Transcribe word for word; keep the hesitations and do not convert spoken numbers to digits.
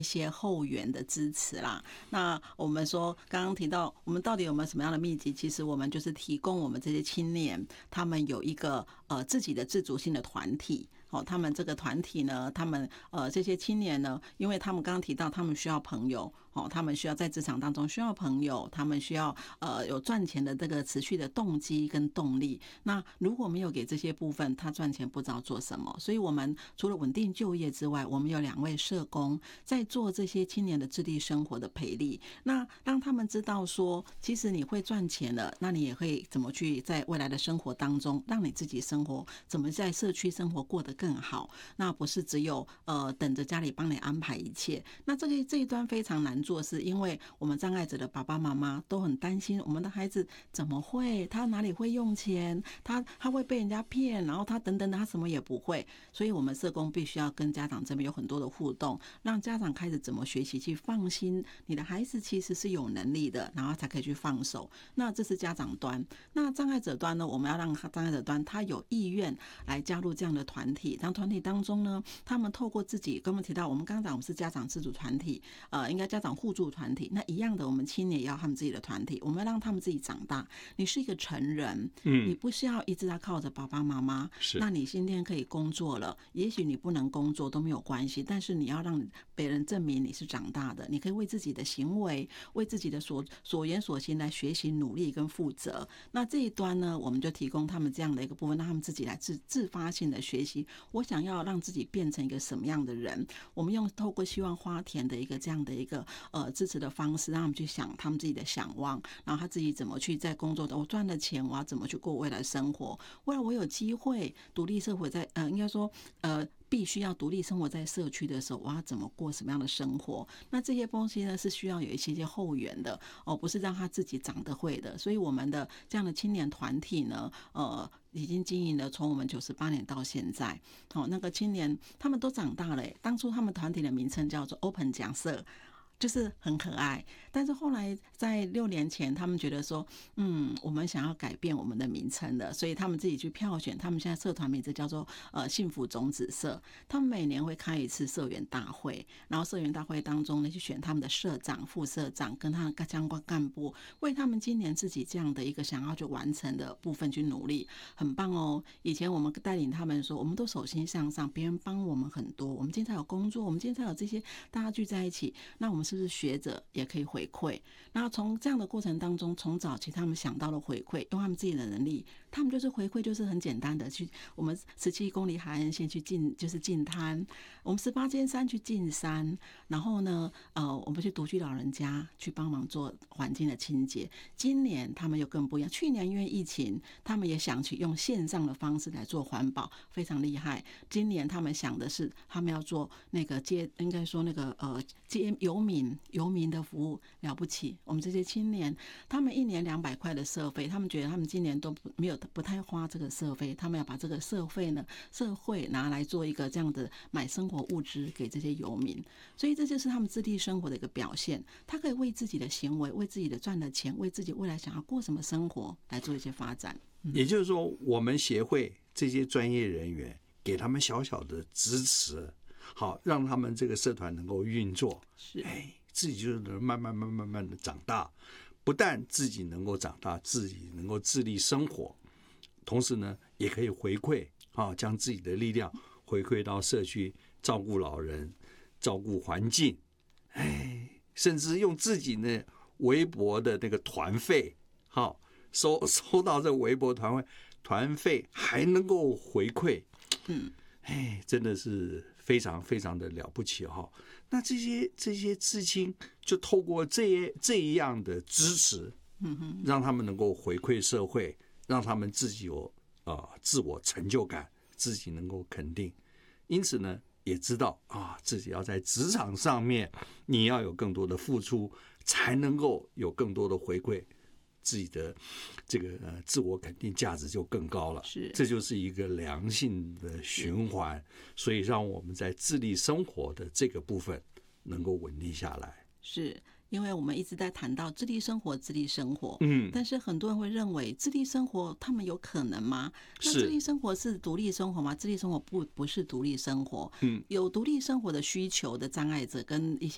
一些后援的支持啦。那我们说刚刚提到我们到底有没有什么样的秘籍，其实我们就是提供我们这些青年他们有一个呃自己的自主性的团体。哦，他们这个团体呢，他们呃这些青年呢，因为他们刚刚提到他们需要朋友，哦，他们需要在职场当中需要朋友，他们需要呃有赚钱的这个持续的动机跟动力。那如果没有给这些部分，他赚钱不知道做什么。所以我们除了稳定就业之外，我们有两位社工在做这些青年的自立生活的培力，那让他们知道说，其实你会赚钱了，那你也会怎么去在未来的生活当中，让你自己生活怎么在社区生活过得更好。那不是只有呃等着家里帮你安排一切。那这个这一端非常难做，是因为我们障碍者的爸爸妈妈都很担心，我们的孩子怎么会，他哪里会用钱，他他会被人家骗，然后他等等的他什么也不会。所以我们社工必须要跟家长这边有很多的互动，让家长开始怎么学习去放心你的孩子其实是有能力的，然后才可以去放手。那这是家长端。那障碍者端呢，我们要让障碍者端他有意愿来加入这样的团体。当团体当中呢，他们透过自己，跟我们提到我们刚刚讲我们是家长自主团体，呃，应该家长互助团体。那一样的，我们青年也要他们自己的团体，我们要让他们自己长大。你是一个成人，嗯，你不需要一直要靠着爸爸妈妈。是，那你今天可以工作了，也许你不能工作都没有关系，但是你要让别人证明你是长大的，你可以为自己的行为，为自己的所所言所行来学习、努力跟负责。那这一端呢，我们就提供他们这样的一个部分，让他们自己来自自发性的学习。我想要让自己变成一个什么样的人，我们用透过希望花田的一个这样的一个呃支持的方式，让他们去想他们自己的想望，然后他自己怎么去在工作的，我赚了钱，我要怎么去过未来生活，未来我有机会独立生活在呃应该说呃必须要独立生活在社区的时候，我要怎么过什么样的生活？那这些东西呢，是需要有一些些后援的哦，不是让他自己长得会的。所以我们的这样的青年团体呢，呃，已经经营了从我们九十八年到现在。好、哦，那个青年他们都长大了，当初他们团体的名称叫做 Open 讲社。就是很可爱，但是后来在六年前，他们觉得说，嗯，我们想要改变我们的名称了，所以他们自己去票选，他们现在社团名字叫做呃幸福种子社。他们每年会开一次社员大会，然后社员大会当中呢，去选他们的社长、副社长跟他的相关干部，为他们今年自己这样的一个想要去完成的部分去努力，很棒哦。以前我们带领他们说，我们都手心向上，别人帮我们很多，我们今天才有工作，我们今天才有这些大家聚在一起，那我们是不是学者也可以回馈？然后从这样的过程当中，从早期他们想到了回馈，用他们自己的能力，他们就是回馈，就是很简单的去我们十七公里海岸线去进，就是进滩，我们十八间山去进山，然后呢，呃，我们去独居老人家去帮忙做环境的清洁。今年他们又更不一样，去年因为疫情，他们也想去用线上的方式来做环保，非常厉害。今年他们想的是，他们要做那个街，应该说那个呃街游民游民的服务，了不起。我们这些青年，他们一年两百块的社费，他们觉得他们今年都没有不太花这个社费，他们要把这个社费呢，社会拿来做一个这样的买生活物资给这些游民，所以这就是他们自立生活的一个表现。他可以为自己的行为，为自己的赚的钱，为自己未来想要过什么生活来做一些发展。 嗯、也就是说，我们协会这些专业人员给他们小小的支持，好让他们这个社团能够运作， 是， 哎，自己就是能慢慢慢慢慢的长大，不但自己能够长大，自己能够自立生活，同时呢，也可以回馈啊，将自己的力量回馈到社区，照顾老人，照顾环境，哎，甚至用自己呢微薄的那个团费，好收收到这微薄团费，团费还能够回馈，嗯，哎，真的是非常非常的了不起哈、哦。那这些这些至亲就透过这这样的支持，嗯哼，让他们能够回馈社会，让他们自己有呃自我成就感，自己能够肯定。因此呢，也知道啊，自己要在职场上面，你要有更多的付出，才能够有更多的回馈。自己的这个呃自我肯定价值就更高了， 是， 这就是一个良性的循环，所以让我们在自立生活的这个部分能够稳定下来。 是。因为我们一直在谈到自立生活，自立生活， 嗯， 但是很多人会认为自立生活他们有可能吗？那自立生活是独立生活吗？自立生活不不是独立生活，嗯，有独立生活的需求的障碍者跟一些